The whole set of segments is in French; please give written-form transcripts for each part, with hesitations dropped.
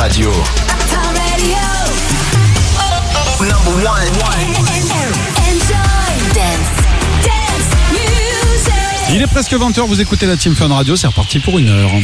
Radio. Number one. Il est presque 20h, vous écoutez la Team Fun Radio, c'est reparti pour une heure.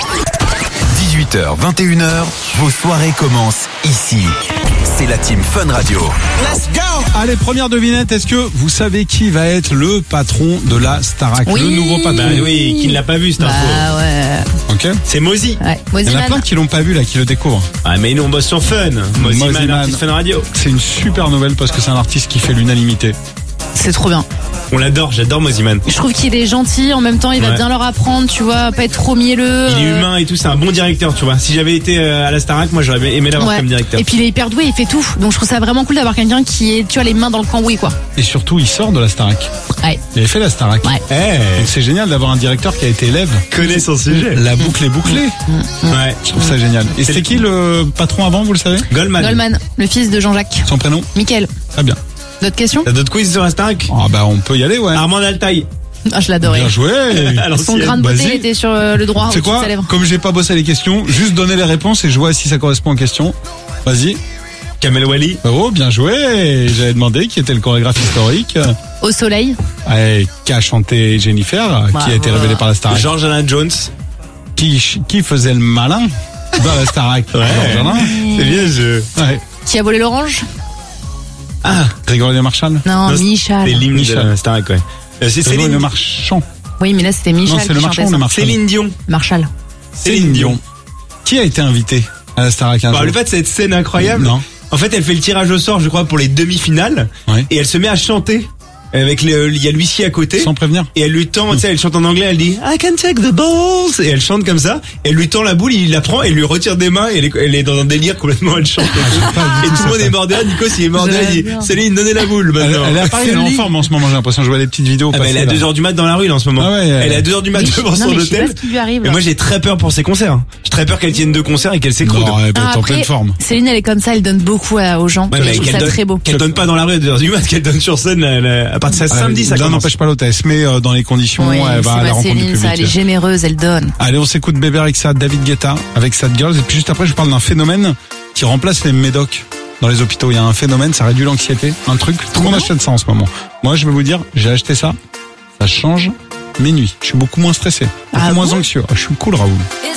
18h, 21h, vos soirées commencent ici. C'est la Team Fun Radio. Let's go! Allez, première devinette, est-ce que vous savez qui va être le patron de la Starac? Oui. Le nouveau patron? Bah oui, qui ne l'a pas vu cette info? Ah ouais. Ok. C'est Mozi. Ouais. Il y en a Moziman. plein qui l'ont pas vu là, qui le découvrent. Ah mais nous on bosse sur Fun. Moziman, Moziman. artiste Fun Radio. C'est une super nouvelle parce que c'est un artiste qui fait l'unanimité. C'est trop bien. On l'adore, j'adore Moziman. Je trouve qu'il est gentil, en même temps il va Ouais. bien leur apprendre, tu vois, pas être trop mielleux. Il est humain et tout, c'est un bon directeur, tu vois. Si j'avais été à la Starac, moi j'aurais aimé l'avoir Ouais. comme directeur. Et puis il est hyper doué, il fait tout. Donc je trouve ça vraiment cool d'avoir quelqu'un qui est, tu vois, les mains dans le cambouis, quoi. Et surtout, il sort de la Starac. Ouais. Il avait fait la Starac. Ouais. Eh, Donc c'est génial d'avoir un directeur qui a été élève. connaît son sujet. La boucle est bouclée. Ouais. Je trouve ça génial. Et C'est c'était qui le patron avant, vous le savez? Goldman. Goldman, le fils de Jean-Jacques. Son prénom? Mickaël. Très bien. D'autres questions? T'as d'autres quiz sur la Starac? Ah bah on peut y aller, ouais. Armand Altaï. Ah, je l'adorais. Bien joué. À Son l'ancienne. grain de beauté Vas-y. était sur le droit C'est au-dessus de quoi? sa lèvre. Comme j'ai pas bossé les questions, juste donner les réponses et je vois si ça correspond aux questions. Vas-y. Kamel Wally. Oh, bien joué. J'avais demandé qui était le chorégraphe historique. Au soleil. Qu'a chanté Jennifer, qui a été révélé par la Starac. George Alain Jones. Qui faisait le malin dans la Starac? Georges Alain. C'est bien le jeu. Ouais. Qui a volé l'orange? Ah, Grégory Marchal. Non, Non, c'est Michal. l'hymne de Michel. la Starac, ouais. C'est Grégory Céline. le Marchand. Oui, mais là c'était Michal Non, c'est qui le chantait Marchand ou ça. le Marchal? Céline Dion. Marshall. Céline Dion. Qui a été invité à la Starac un Bah, jour? le fait de cette scène incroyable. Non. En fait, elle fait le tirage au sort, je crois, pour les demi-finales. Ouais. Et elle se met à chanter. Avec il y a l'huissier à côté. Sans prévenir. Et elle lui tend, tu sais, elle chante en anglais, elle dit I can take the balls. Et elle chante comme ça. Et elle lui tend la boule, il la prend, et lui retire des mains, et elle est dans un délire complètement, elle chante. Et tout le monde est mort derrière, Nikos il est mort derrière, il dit J'adore. Céline, donnez la boule maintenant. Elle est à Paris, elle est en forme en ce moment, j'ai l'impression. Je vois des petites vidéos Ah bah, passer. elle est à là. 2h du mat dans la rue là, en ce moment. Ah ouais, elle est à 2h du mat Mais devant non, son mais je sais pas hôtel. ce qui lui arrive. Et là. moi j'ai très peur pour ses concerts. J'ai très peur qu'elle tienne deux concerts et qu'elle s'écroule. Non, elle est Ah, en pleine forme. Céline, elle est comme ça, elle donne beaucoup aux gens. Ouais, mais je trouve ça très beau. Qu'elle donne pas dans la rue à 2h du mat, qu'elle donne sur scène à partir de samedi, ça L'un commence. n'empêche pas l'autre. Elle se met dans les conditions, Oui, elle va à c'est la pas rencontre du Céline, ça, elle est public. généreuse, elle donne. Allez, on s'écoute Bébé avec ça, David Guetta avec Sad Girls. Et puis juste après, je parle d'un phénomène qui remplace les médocs dans les hôpitaux. Il y a un phénomène, ça réduit l'anxiété. Un truc, tout le monde achète ça en ce moment. Moi, je vais vous dire, j'ai acheté ça. Ça change mes nuits. Je suis beaucoup moins stressé, beaucoup Ah moins bon anxieux. Je suis cool, Raoul.